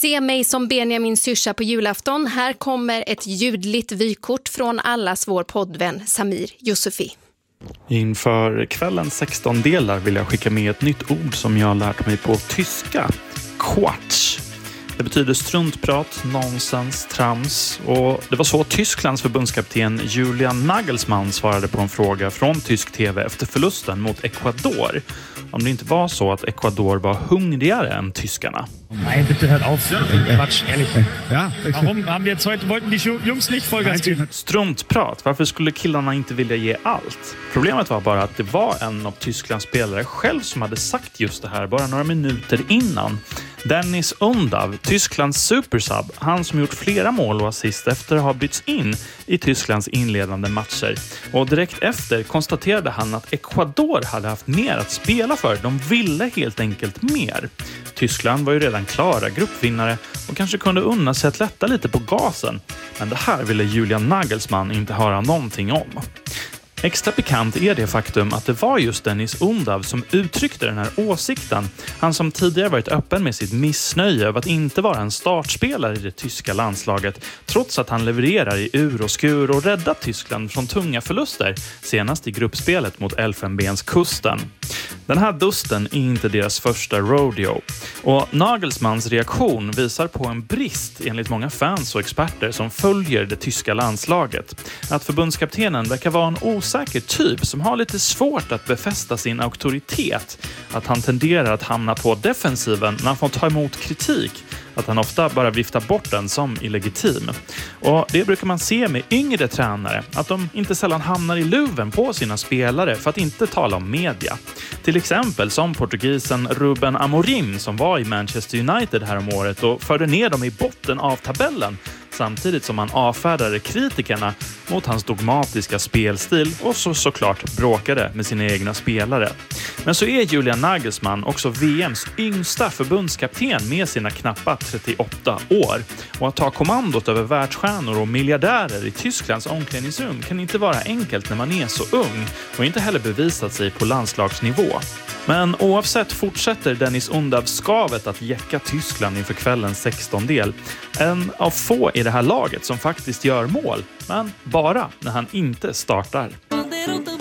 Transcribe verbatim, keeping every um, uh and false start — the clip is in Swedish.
Se mig som Benjamin Syrsa på julafton. Här kommer ett ljudligt vykort från allas vår poddvän Samir Yusufi. Inför kvällens sexton delar vill jag skicka med ett nytt ord som jag har lärt mig på tyska. Quatsch. Det betyder struntprat, nonsens, trams, och det var så Tysklands förbundskapten Julian Nagelsmann svarade på en fråga från tysk tv efter förlusten mot Ecuador. Om det inte var så att Ecuador var hungrigare än tyskarna. Nej, bitte hört auf. Quatsch, ehrlich. Ja, warum haben wir jetzt heute wollten die Jungs nicht Vollgas geben? Struntprat. Varför skulle killarna inte vilja ge allt? Problemet var bara att det var en av Tysklands spelare själv som hade sagt just det här bara några minuter innan. Dennis Undav, Tysklands supersub, han som gjort flera mål och assist efter att ha bytts in i Tysklands inledande matcher. Och direkt efter konstaterade han att Ecuador hade haft mer att spela för. De ville helt enkelt mer. Tyskland var ju redan klara gruppvinnare och kanske kunde unna sig att lätta lite på gasen. Men det här ville Julian Nagelsmann inte höra någonting om. Extra pikant är det faktum att det var just Dennis Undav som uttryckte den här åsikten. Han som tidigare varit öppen med sitt missnöje över att inte vara en startspelare i det tyska landslaget, trots att han levererar i ur och skur och räddat Tyskland från tunga förluster, senast i gruppspelet mot Elfenbenskusten. Den här dusten är inte deras första rodeo. Och Nagelsmans reaktion visar på en brist enligt många fans och experter som följer det tyska landslaget. Att förbundskaptenen verkar vara en osäker typ som har lite svårt att befästa sin auktoritet. Att han tenderar att hamna på defensiven när han får ta emot kritik. Att han ofta bara viftar bort den som illegitim. Och det brukar man se med yngre tränare. Att de inte sällan hamnar i luven på sina spelare, för att inte tala om media. Till exempel som portugisen Ruben Amorim som var i Manchester United här om året och förde ner dem i botten av tabellen. Samtidigt som han avfärdade kritikerna mot hans dogmatiska spelstil och så såklart bråkade med sina egna spelare. Men så är Julian Nagelsmann också V M:s yngsta förbundskapten med sina knappa trettioåtta år. Och att ta kommandot över världsstjärnor och miljardärer i Tysklands omklädningsrum kan inte vara enkelt när man är så ung och inte heller bevisat sig på landslagsnivå. Men oavsett fortsätter Dennis Undav skavet att jäcka Tyskland inför kvällens sexton del. En av få i det här laget som faktiskt gör mål, men bara när han inte startar.